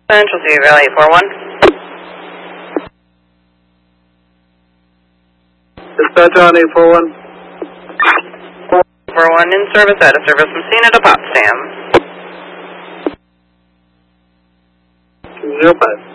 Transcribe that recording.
Central City Valley 841. Dispatch on 841. 841 in service, out of service from Cena to Potsdam. 05.